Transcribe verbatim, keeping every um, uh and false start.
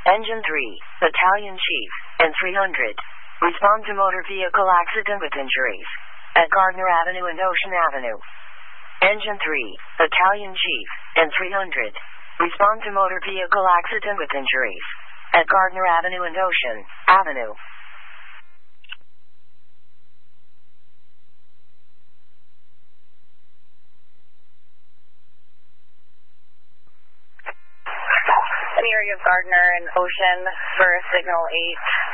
Engine three, Battalion Chief, and three hundred. Respond to motor vehicle accident with injuries at Gardner Avenue and Ocean Avenue. Engine three, Battalion Chief, and three hundred. Respond to motor vehicle accident with injuries at Gardner Avenue and Ocean Avenue. In the area of Gardner and Ocean for signal eight